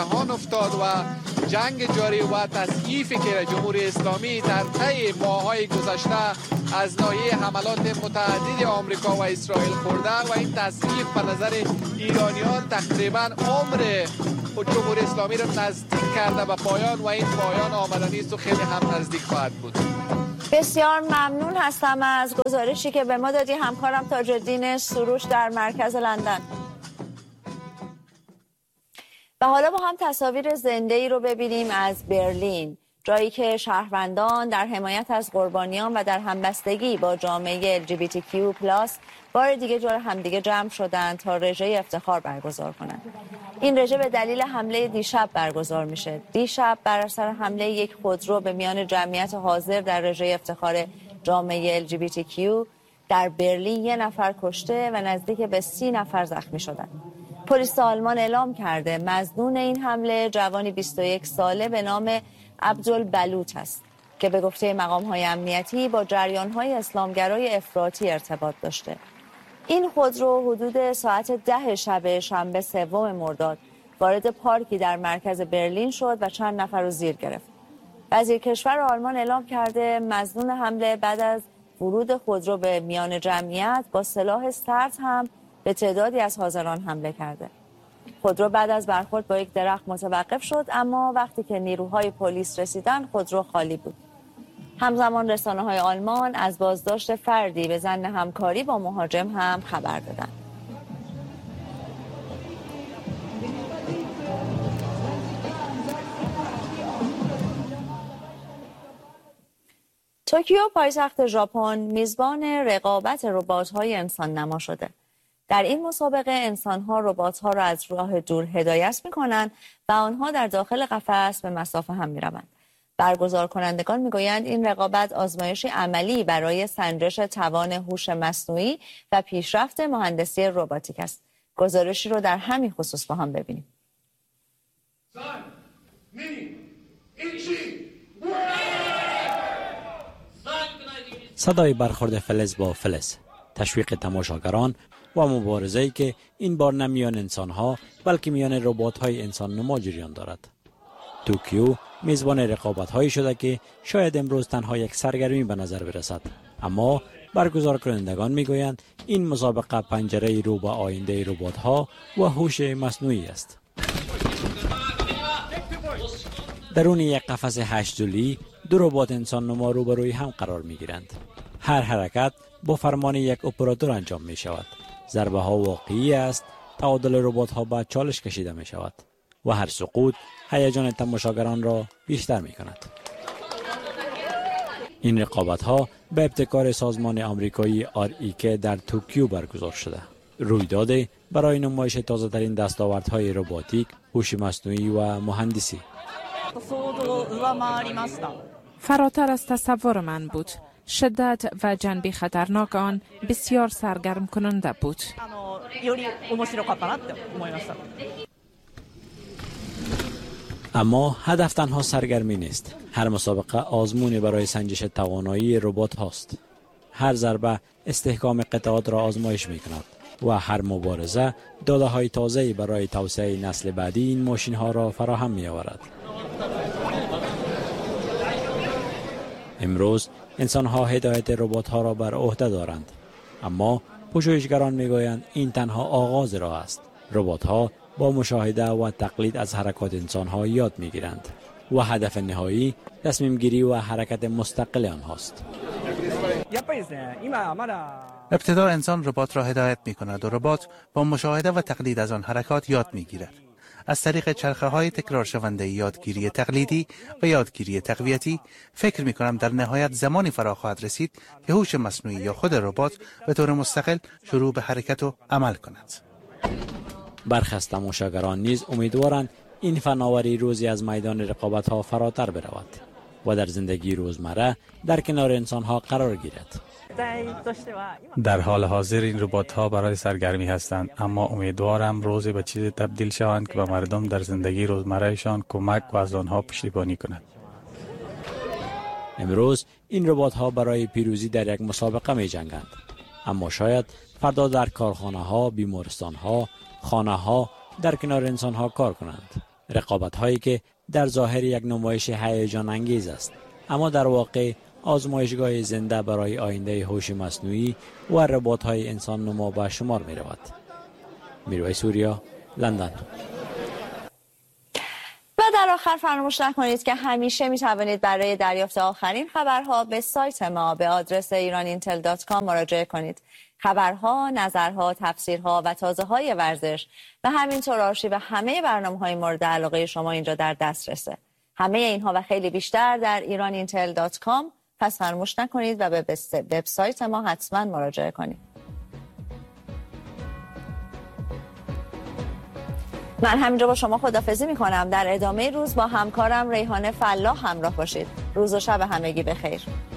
جهان افتاد و جنگ جاری و تضعیفی که جمهوری اسلامی در طی ماه‌های گذشته از ناحیه حملات متعدد آمریکا و اسرائیل خورده و این تضعیف به نظر ایرانیان تقریبا عمر جمهوری اسلامی را نزدیک کرده به پایان و این پایان آمدنی است و خیلی هم نزدیک خواهد بود. بسیار ممنون هستم از گزارشی که به ما دادی همکارم تاج‌الدین سروش در مرکز لندن. و حالا با هم تصاویر زنده‌ای رو ببینیم از برلین، جایی که شهروندان در حمایت از قربانیان و در همبستگی با جامعه LGBTQ+ بار دیگه جور همدیگه جمع شدند تا رژه افتخار برگزار کنند. این رژه به دلیل حمله دیشب برگزار میشه. دیشب بر اثر حمله یک خودرو به میان جمعیت حاضر در رژه افتخار جامعه LGBTQ در برلین 1 نفر کشته و نزدیک به 30 نفر زخمی شدند. پلیس آلمان اعلام کرده مظنون این حمله جوانی 21 ساله به نام عبدالبلوط است که به گفته مقام‌های امنیتی با جریان‌های اسلامگرای افراطی ارتباط داشته. این خودرو حدود ساعت 10 شب شنبه 3 مرداد وارد پارکی در مرکز برلین شد و چند نفر رو زیر گرفت. وزیر کشور آلمان اعلام کرده مظنون حمله بعد از ورود خودرو به میان جمعیت با سلاح سرد هم به تعدادی از حاضران حمله کرده. خودرو بعد از برخورد با یک درخت متوقف شد، اما وقتی که نیروهای پلیس رسیدن خودرو خالی بود. همزمان رسانه‌های آلمان از بازداشت فردی به ظن همکاری با مهاجم هم خبر دادند. توکیو پایتخت ژاپن میزبان رقابت ربات‌های انسان نما شده. در این مسابقه انسان‌ها ربات‌ها را از راه دور هدایت می‌کنند و آنها در داخل قفس به مسافه هم می‌روند. برگزار کنندگان می‌گویند این رقابت آزمایش عملی برای سنجش توان هوش مصنوعی و پیشرفت مهندسی رباتیک است. گزارشی رو در همین خصوص با هم ببینیم. صدای برخورد فلز با فلز، تشویق تماشاگران و مبارزه‌ای که این بار نه میان انسان‌ها بلکه میان ربات‌های انسان نما جریان دارد. توکیو میزبان رقابت‌هایی شده که شاید امروز تنها یک سرگرمی به نظر برسد، اما برگزار کنندگان میگویند این مسابقه پنجره رو به آینده ربات‌ها و هوش مصنوعی است. درون یک قفس 8 ضلعی 2 ربات انسان نما روبروی هم قرار می‌گیرند. هر حرکت با فرمان یک اپراتور انجام می شود. ضربه ها واقعی است، تعادل ربات ها به چالش کشیده می شود و هر سقوط هیجان تماشاگران را بیشتر می کند. این رقابت ها به ابتکار سازمان آمریکایی REK در توکیو برگزار شده. رویداد برای نمایش تازه ترین دستاوردهای رباتیک، هوش مصنوعی و مهندسی. فراتر از تصور من بود. شدت و جنبه خطرناک آن بسیار سرگرم کننده بود. اما هدف تنها سرگرمی نیست. هر مسابقه آزمونی برای سنجش توانایی ربات هاست. هر ضربه استحکام قطعات را آزمایش می کند و هر مبارزه داده های تازه‌ای برای توسعه نسل بعدی این ماشین ها را فراهم می آورد. امروز انسان ها هدایت ربات ها را بر عهده دارند، اما پژوهشگران می گویند این تنها آغاز راه است. ربات ها با مشاهده و تقلید از حرکات انسان ها یاد می گیرند و هدف نهایی تصمیم گیری و حرکت مستقل آنهاست. ابتدا انسان ربات را هدایت می کند و ربات با مشاهده و تقلید از آن حرکات یاد می گیرد. از طریق چرخه های تکرار شونده یادگیری تقلیدی و یادگیری تقویتی فکر می کنم در نهایت زمانی فرا خواهد رسید که هوش مصنوعی یا خود ربات به طور مستقل شروع به حرکت و عمل کند. برخی از تماشاگران نیز امیدوارند این فناوری روزی از میدان رقابت ها فراتر برود و در زندگی روزمره در کنار انسان ها قرار گیرد. در حال حاضر این ربات ها برای سرگرمی هستند، اما امیدوارم روزی به چیزی تبدیل شوند که به مردم در زندگی روزمرهشان کمک و از آنها پشتیبانی کند. امروز این ربات ها برای پیروزی در یک مسابقه می جنگند، اما شاید فردا در کارخانه ها، بیمارستان ها، خانه ها در کنار انسان ها کار کنند. رقابت هایی که در ظاهر یک نمایش هیجان انگیز است، اما در واقع آزمایشگاه زنده برای آینده هوش مصنوعی و ربات های انسان نما به شمار می رود. میرویس سوریا، لندن. و در آخر فراموش نکنید که همیشه می توانید برای دریافت آخرین خبرها به سایت ما به آدرس iranintel.com مراجعه کنید. خبرها، نظرها، تفسیرها و تازه‌های ورزش و همینطور آرشیو همه برنامه‌های مورد علاقه شما اینجا در دسترسه. همه اینها و خیلی بیشتر در iranintel.com. پس فراموش نکنید و به وبسایت ما حتما مراجعه کنید. من همینجا با شما خداحافظی می‌کنم. در ادامه روز با همکارم ریحانه فلاح همراه باشید. روز و شب همگی بخیر.